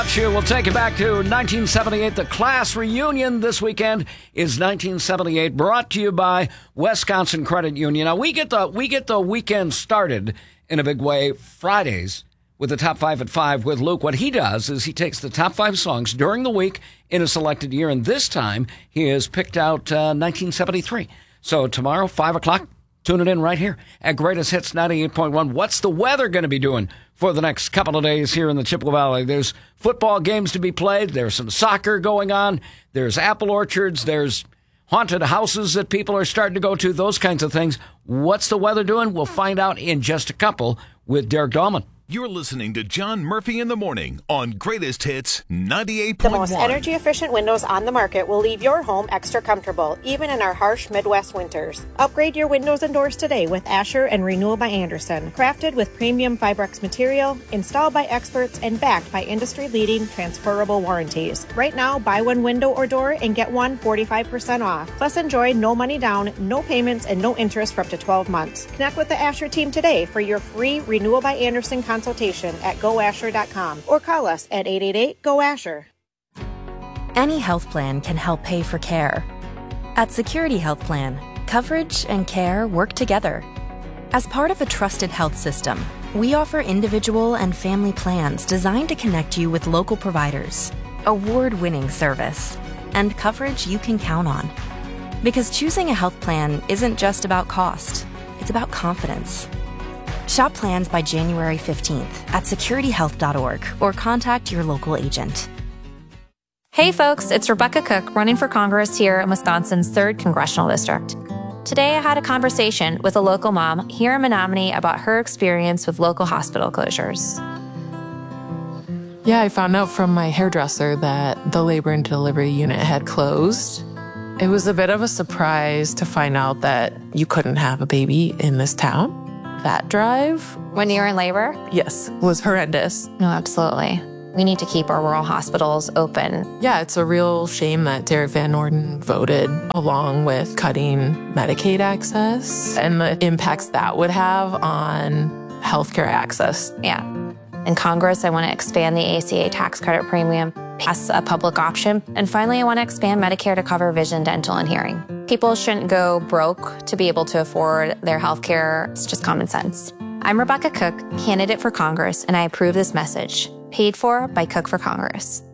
We'll take it back to 1978. The class reunion this weekend is 1978, brought to you by Wisconsin Credit Union. Now, we get the weekend started in a big way Fridays with the Top 5 at 5 with Luke. What he does is he takes the top 5 songs during the week in a selected year, and this time he has picked out 1973. So tomorrow, 5 o'clock, tune it in right here at Greatest Hits 98.1. What's the weather going to be doing for the next couple of days here in the Chippewa Valley? There's football games to be played. There's some soccer going on. There's apple orchards. There's haunted houses that people are starting to go to, those kinds of things. What's the weather doing? We'll find out in just a couple with Derek Dahlman. You're listening to John Murphy in the Morning on Greatest Hits 98.1. The most energy-efficient windows on the market will leave your home extra comfortable, even in our harsh Midwest winters. Upgrade your windows and doors today with Asher and Renewal by Andersen. Crafted with premium Fibrex material, installed by experts, and backed by industry-leading transferable warranties. Right now, buy one window or door and get one 45% off. Plus, enjoy no money down, no payments, and no interest for up to 12 months. Connect with the Asher team today for your free Renewal by Andersen consultation at goasher.com or call us at 888-GO-ASHER. Any health plan can help pay for care. At Security Health Plan, coverage and care work together. As part of a trusted health system, we offer individual and family plans designed to connect you with local providers, award-winning service, and coverage you can count on. Because choosing a health plan isn't just about cost, it's about confidence. Shop plans by January 15th at securityhealth.org or contact your local agent. Hey folks, it's Rebecca Cook running for Congress here in Wisconsin's 3rd Congressional District. Today I had a conversation with a local mom here in Menominee about her experience with local hospital closures. Yeah, I found out from my hairdresser that the labor and delivery unit had closed. It was a bit of a surprise to find out that you couldn't have a baby in this town. That drive, When you're in labor? yes, was horrendous. No, absolutely. We need to keep our rural hospitals open. Yeah, it's a real shame that Derek Van Orden voted along with cutting Medicaid access and the impacts that would have on healthcare access. Yeah. In Congress, I want to expand the ACA tax credit premium, pass a public option, and finally, I want to expand Medicare to cover vision, dental, and hearing. People shouldn't go broke to be able to afford their health care. It's just common sense. I'm Rebecca Cook, candidate for Congress, and I approve this message. Paid for by Cook for Congress.